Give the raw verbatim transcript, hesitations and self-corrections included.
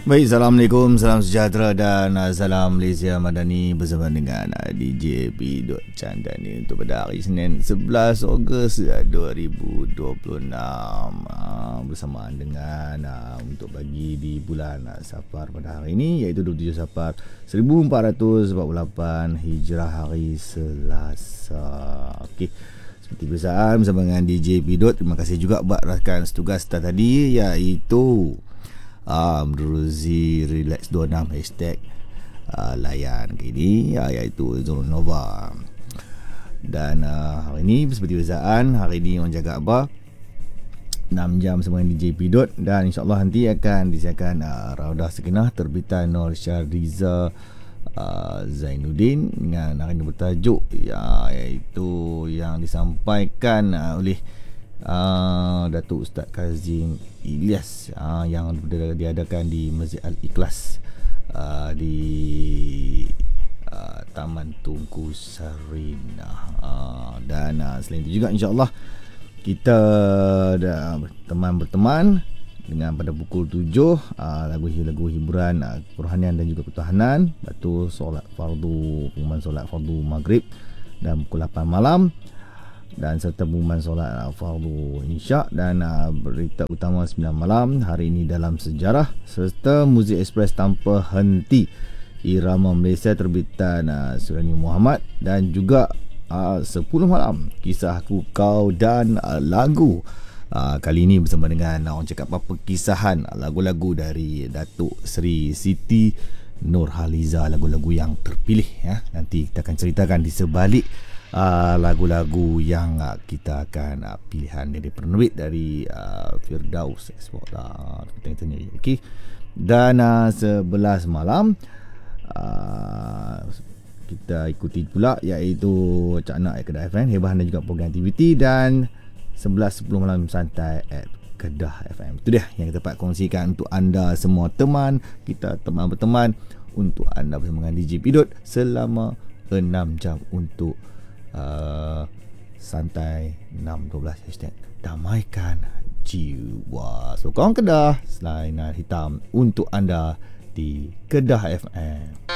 Baik, Assalamualaikum, salam sejahtera dan uh, salam Malaysia Madani bersama dengan uh, D J P. Chandani untuk pada hari Senin sebelas Ogos dua ribu dua puluh enam uh, bersamaan dengan uh, untuk bagi di bulan uh, Safar pada hari ini, iaitu dua puluh tujuh Safar seribu empat ratus empat puluh lapan Hijrah, hari Selasa. Okey, seperti biasa bersama dengan D J P. Terima kasih juga buat rakan setugas tadi, iaitu Ah, menerusi Relax dua puluh enam hashtag uh, layan ke ini, uh, iaitu Zul Nova. Dan uh, hari ini seperti biasaan, hari ini orang jaga apa enam jam sama dengan D J P. Dan insyaAllah nanti akan disiarkan uh, Raudah Sekinah terbitan Nur Syahriza uh, Zainuddin dengan hari ini bertajuk ya, iaitu yang disampaikan uh, oleh Uh, Datuk Ustaz Kazim Ilyas, uh, yang diadakan di Masjid Al-Ikhlas uh, di uh, Taman Tunku Sarinah. uh, Dan uh, selain itu juga insyaAllah kita ada teman berteman dengan pada pukul tujuh uh, lagu-lagu hiburan, uh, kerohanian dan juga pertahanan. Lepas tu solat fardu, pengumuman solat fardu maghrib dan pukul lapan malam, dan serta pengumuman solat uh, fardu isyak dan uh, berita utama sembilan malam hari ini dalam sejarah, serta muzik ekspres tanpa henti irama Malaysia terbitan uh, Surani Muhammad, dan juga uh, sepuluh malam kisahku kau dan uh, lagu. Uh, kali ini bersama dengan uh, orang cakap apa kisahan uh, lagu-lagu dari Datuk Seri Siti Nurhaliza, lagu-lagu yang terpilih ya. Nanti kita akan ceritakan di sebalik Uh, lagu-lagu yang uh, kita akan uh, pilihan dari penerbit dari uh, Firdaus Export lah, kita tanya. Okey, dan uh, sebelas malam uh, kita ikuti pula, iaitu Cak Nak at Kedah F M, Hebahan dan juga program aktiviti, dan sebelas sepuluh malam santai at Kedah F M. Itu dia yang kita dapat kongsikan untuk anda semua teman kita, teman berteman, untuk anda bersama dengan D J Pidot selama enam jam untuk Uh, santai enam dua belas hashtag damaikan jiwa. So kawan Kedah, selainan hitam untuk anda di Kedah F M.